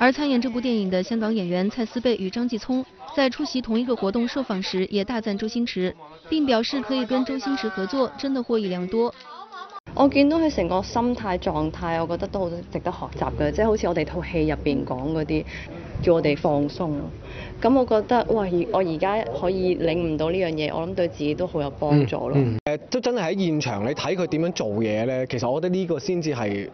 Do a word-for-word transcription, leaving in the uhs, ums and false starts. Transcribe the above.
而参演这部電影的香港演員蔡思貝與張繼聰在出席同一個活動受訪時，也大讚周星馳，並表示可以跟周星馳合作，真的獲益良多。 我見到佢成個心態狀態，我覺得都好值得學習嘅，即係好似我哋套戲入邊講嗰啲，叫我哋放鬆。咁我覺得，哇！我而家可以領悟到呢樣嘢，我諗對自己都好有幫助咯。 誒、嗯嗯，都真係喺現場你睇佢點樣做嘢咧，其實我覺得呢個先至係